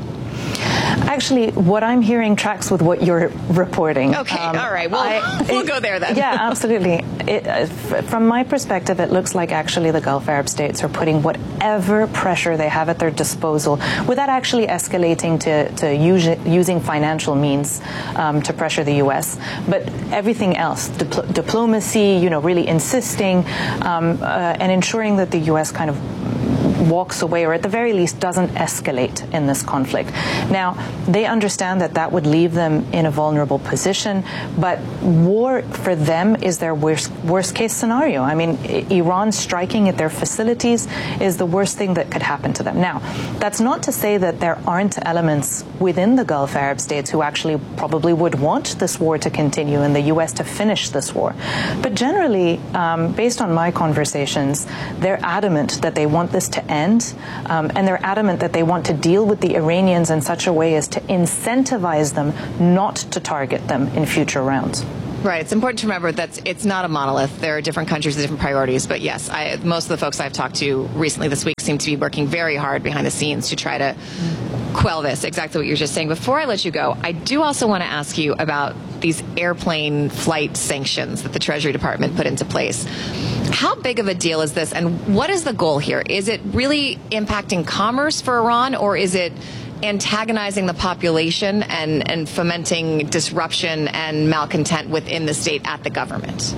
Actually, what I'm hearing tracks with what you're reporting. Okay, all right. Well, we'll go there then. Yeah, absolutely. From my perspective, it looks like actually the Gulf Arab states are putting whatever pressure they have at their disposal without actually escalating to using financial means to pressure the U.S. But everything else, diplomacy, really insisting and ensuring that the U.S. kind of walks away, or at the very least doesn't escalate in this conflict. Now, they understand that that would leave them in a vulnerable position, but war for them is their worst case scenario. I mean, Iran striking at their facilities is the worst thing that could happen to them. Now, that's not to say that there aren't elements within the Gulf Arab states who actually probably would want this war to continue and the U.S. to finish this war. But generally, based on my conversations, they're adamant that they want this to end, and they're adamant that they want to deal with the Iranians in such a way as to incentivize them not to target them in future rounds. Right. It's important to remember that it's not a monolith. There are different countries with different priorities. But yes, most of the folks I've talked to recently this week seem to be working very hard behind the scenes to try to quell this, exactly what you were just saying. Before I let you go, I do also want to ask you about these airplane flight sanctions that the Treasury Department put into place. How big of a deal is this, and what is the goal here? Is it really impacting commerce for Iran, or is it antagonizing the population and fomenting disruption and malcontent within the state at the government?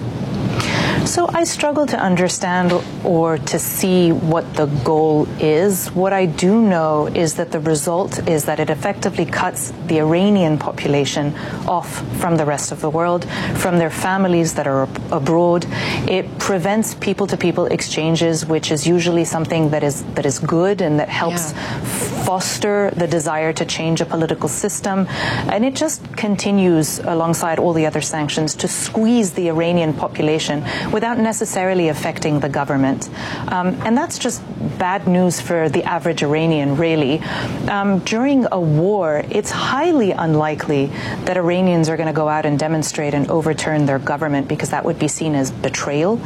So I struggle to understand or to see what the goal is. What I do know is that the result is that it effectively cuts the Iranian population off from the rest of the world, from their families that are abroad. It prevents people-to-people exchanges, which is usually something that is good and that helps foster the desire to change a political system. And it just continues alongside all the other sanctions to squeeze the Iranian population without necessarily affecting the government. And that's just bad news for the average Iranian, really. During a war, it's highly unlikely that Iranians are going to go out and demonstrate and overturn their government, because that would be seen as betrayal.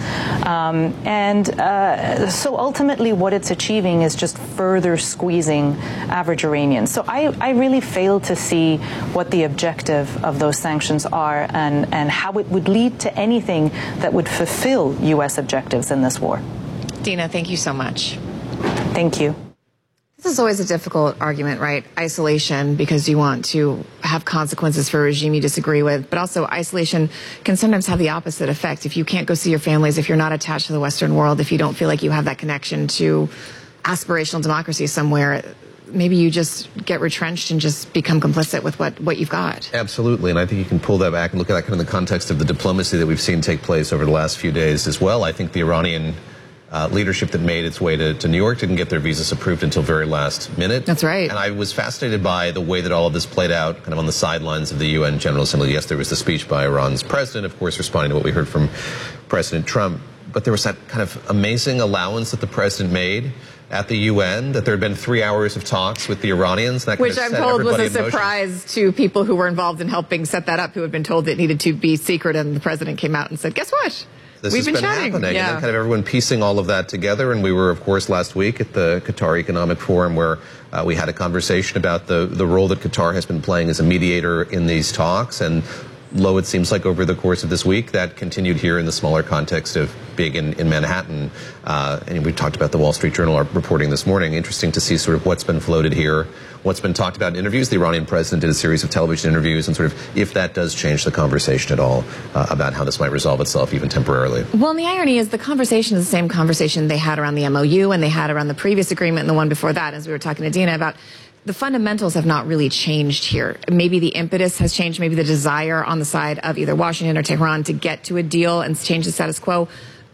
So ultimately what it's achieving is just further squeezing average Iranians. So I really fail to see what the objective of those sanctions are and how it would lead to anything that would fulfill U.S. objectives in this war. Dina, thank you so much. Thank you. This is always a difficult argument, right? Isolation, because you want to have consequences for a regime you disagree with, but also isolation can sometimes have the opposite effect. If you can't go see your families, if you're not attached to the Western world, if you don't feel like you have that connection to aspirational democracy somewhere, maybe you just get retrenched and just become complicit with what you've got. Absolutely, and I think you can pull that back and look at that kind of in the context of the diplomacy that we've seen take place over the last few days as well. I think the Iranian leadership that made its way to New York didn't get their visas approved until very last minute. That's right. And I was fascinated by the way that all of this played out kind of on the sidelines of the UN General Assembly. Yes, there was the speech by Iran's president, of course, responding to what we heard from President Trump. But there was that kind of amazing allowance that the president made at the UN, that there had been 3 hours of talks with the Iranians. That Which I'm told was a surprise to people who were involved in helping set that up, who had been told it needed to be secret, and the president came out and said, guess what? This We've has been chatting. happening. Yeah. And then kind of everyone piecing all of that together. And we were, of course, last week at the Qatar Economic Forum, where we had a conversation about the role that Qatar has been playing as a mediator in these talks. And lo, it seems like over the course of this week, that continued here in the smaller context of being in Manhattan. And we talked about the Wall Street Journal reporting this morning. Interesting to see sort of what's been floated here, what's been talked about in interviews. The Iranian president did a series of television interviews, and sort of if that does change the conversation at all about how this might resolve itself even temporarily. Well, and the irony is the conversation is the same conversation they had around the MOU and they had around the previous agreement and the one before that, as we were talking to Dina about. The fundamentals have not really changed here. Maybe the impetus has changed, maybe the desire on the side of either Washington or Tehran to get to a deal and change the status quo.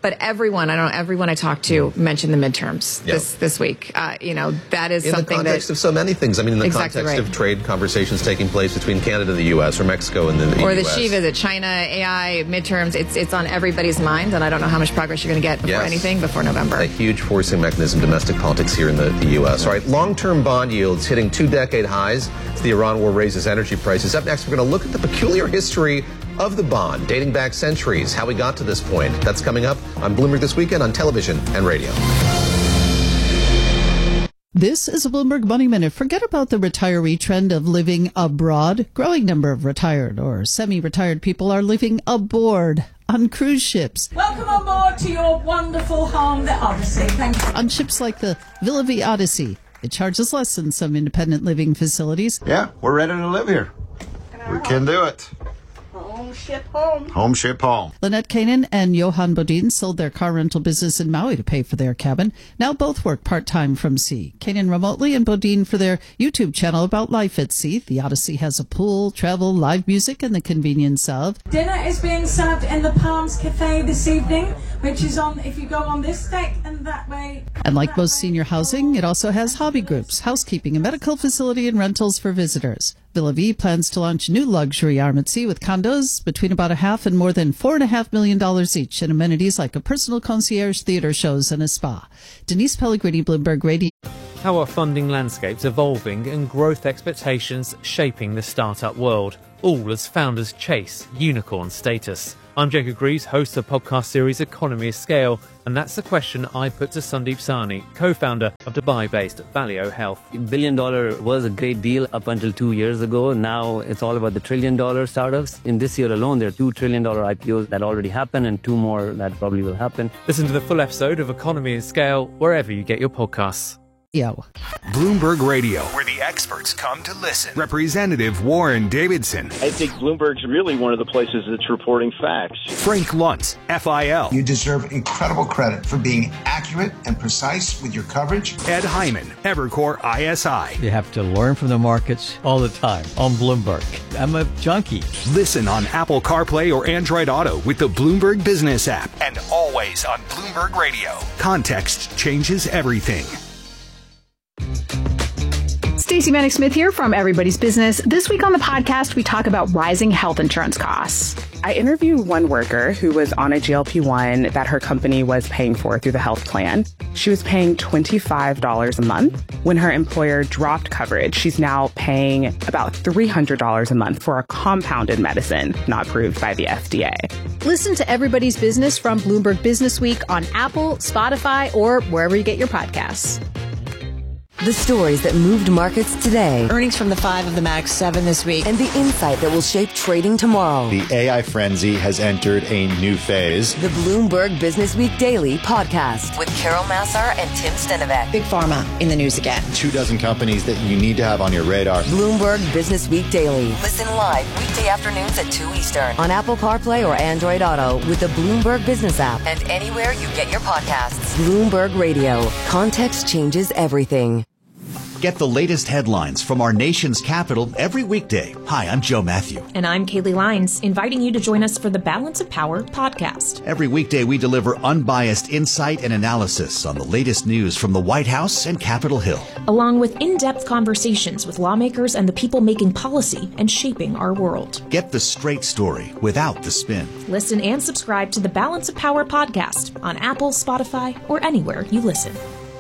But everyone I talked to mentioned the midterms this week. That is in something the context of so many things. I mean, in the context of trade conversations taking place between Canada and the U.S. or Mexico and the or U.S. the Xi visit, China, AI, midterms. It's on everybody's mind, and I don't know how much progress you're going to get before November. A huge forcing mechanism, domestic politics here in the U.S. All right, long-term bond yields hitting 2-decade highs as the Iran war raises energy prices. Up next, we're going to look at the peculiar history of the bond, dating back centuries, how we got to this point. That's coming up on Bloomberg This Weekend on television and radio. This is a Bloomberg Money Minute. Forget about the retiree trend of living abroad. Growing number of retired or semi-retired people are living aboard on cruise ships. Welcome on board to your wonderful home, the Odyssey. Thank you. On ships like the Villa V Odyssey. It charges less than some independent living facilities. Yeah, we're ready to live here. We can do it. Home ship home. Home ship home. Lynette Kanan and Johan Bodin sold their car rental business in Maui to pay for their cabin. Now both work part-time from sea. Kanan remotely and Bodin for their YouTube channel about life at sea. The Odyssey has a pool, travel, live music, and the convenience of... Dinner is being served in the Palms Cafe this evening, which is on, if you go on this deck and that way... And like most senior housing, it also has hobby groups, housekeeping, a medical facility, and rentals for visitors. Villa V plans to launch a new luxury arm at sea with condos between about $500,000 and more than $4.5 million each, and amenities like a personal concierge, theater shows, and a spa. Denise Pellegrini, Bloomberg Radio. How are funding landscapes evolving and growth expectations shaping the startup world, all as founders chase unicorn status? I'm Jacob Greaves, host of the podcast series Economy of Scale, and that's the question I put to Sandeep Sahni, co-founder of Dubai-based Valeo Health. $1 billion was a great deal up until 2 years ago. Now it's all about the $1 trillion startups. In this year alone, there are $2 trillion IPOs that already happened and 2 more that probably will happen. Listen to the full episode of Economy of Scale wherever you get your podcasts. Bloomberg Radio, where the experts come to listen. Representative Warren Davidson. I think Bloomberg's really one of the places that's reporting facts. Frank Luntz, FIL. You deserve incredible credit for being accurate and precise with your coverage. Ed Hyman, Evercore ISI. You have to learn from the markets all the time on Bloomberg. I'm a junkie. Listen on Apple CarPlay or Android Auto with the Bloomberg Business app. And always on Bloomberg Radio. Context changes everything. Stacey Vanek Smith here from Everybody's Business. This week on the podcast, we talk about rising health insurance costs. I interviewed one worker who was on a GLP-1 that her company was paying for through the health plan. She was paying $25 a month. When her employer dropped coverage, she's now paying about $300 a month for a compounded medicine not approved by the FDA. Listen to Everybody's Business from Bloomberg Business Week on Apple, Spotify, or wherever you get your podcasts. The stories that moved markets today. Earnings from the 5 of the Max 7 this week. And the insight that will shape trading tomorrow. The AI frenzy has entered a new phase. The Bloomberg Business Week Daily podcast with Carol Massar and Tim Stenovec. Big Pharma in the news again. 24 companies that you need to have on your radar. Bloomberg Business Week Daily. Listen live weekday afternoons at 2 Eastern on Apple CarPlay or Android Auto with the Bloomberg Business app and anywhere you get your podcasts. Bloomberg Radio. Context changes everything. Get the latest headlines from our nation's capital every weekday. Hi, I'm Joe Matthew. And I'm Kaylee Lyons, inviting you to join us for the Balance of Power podcast. Every weekday, we deliver unbiased insight and analysis on the latest news from the White House and Capitol Hill. Along with in-depth conversations with lawmakers and the people making policy and shaping our world. Get the straight story without the spin. Listen and subscribe to the Balance of Power podcast on Apple, Spotify, or anywhere you listen.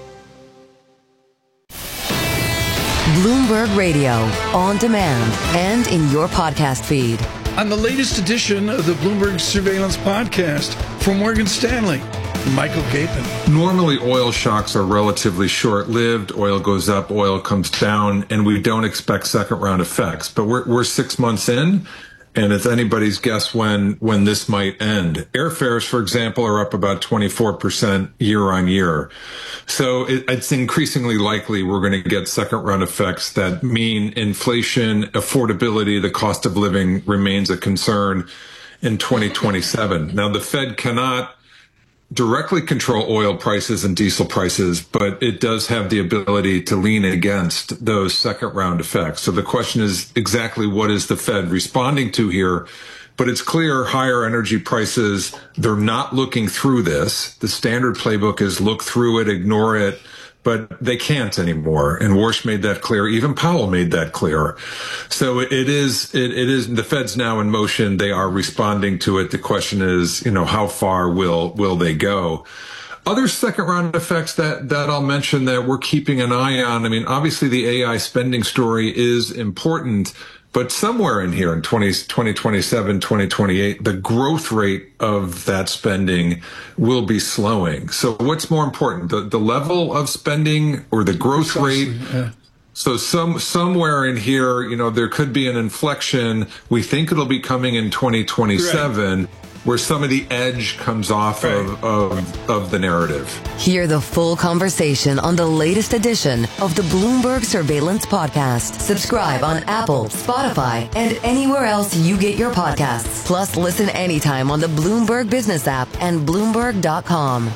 Bloomberg Radio, on demand and in your podcast feed. On the latest edition of the Bloomberg Surveillance Podcast from Morgan Stanley, Michael Gapen. Normally, oil shocks are relatively short-lived. Oil goes up, oil comes down, and we don't expect second-round effects. But we're 6 months in, and it's anybody's guess when this might end. Airfares, for example, are up about 24% year on year. So it's increasingly likely we're going to get second-round effects that mean inflation, affordability, the cost of living remains a concern in 2027. Now, the Fed cannot directly control oil prices and diesel prices, but it does have the ability to lean against those second round effects. So the question is exactly what is the Fed responding to here But it's clear higher energy prices, they're not looking through this. The standard playbook is look through it, ignore it, but they can't anymore. And Warsh made that clear. Even Powell made that clear. So it is the Fed's now in motion. They are responding to it. The question is, how far will they go? Other second round effects that I'll mention that we're keeping an eye on. I mean, obviously the AI spending story is important, but somewhere in here in 2027, 2028, the growth rate of that spending will be slowing. So what's more important, the level of spending or the growth rate? Yeah. So somewhere in here, there could be an inflection. We think it'll be coming in 2027. Right. Where some of the edge comes off of the narrative. Hear the full conversation on the latest edition of the Bloomberg Surveillance Podcast. Subscribe on Apple, Spotify, and anywhere else you get your podcasts. Plus, listen anytime on the Bloomberg Business app and Bloomberg.com.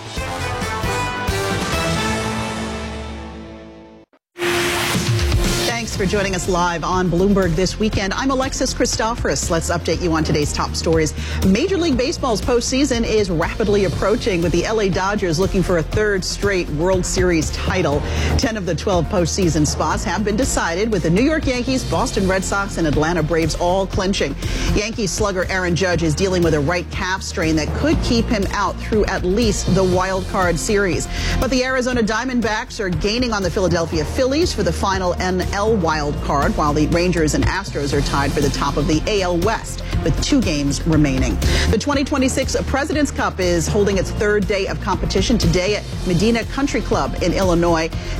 Thanks for joining us live on Bloomberg This Weekend. I'm Alexis Christoforous. Let's update you on today's top stories. Major League Baseball's postseason is rapidly approaching, with the LA Dodgers looking for a third straight World Series title. 10 of the 12 postseason spots have been decided, with the New York Yankees, Boston Red Sox, and Atlanta Braves all clinching. Yankees slugger Aaron Judge is dealing with a right calf strain that could keep him out through at least the wild card series. But the Arizona Diamondbacks are gaining on the Philadelphia Phillies for the final NL wild card, while the Rangers and Astros are tied for the top of the AL West with 2 games remaining. The 2026 President's Cup is holding its third day of competition today at Medina Country Club in Illinois.